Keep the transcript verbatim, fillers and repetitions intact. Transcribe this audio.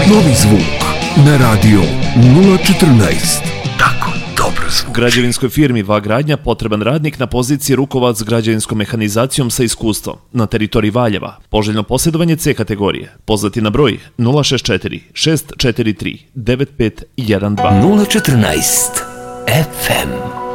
Novi zvuk na radio nula četrnaest. Tako dobro zvuk. Građevinskoj firmi Va Gradnja potreban radnik na poziciji rukovac s građevinskom mehanizacijom sa iskustvom na teritoriji Valjeva. Poželjno posjedovanje C kategorije. Pozvati na broj nula šest četiri šest četiri tri devet pet jedan dva. nula četrnaest F M.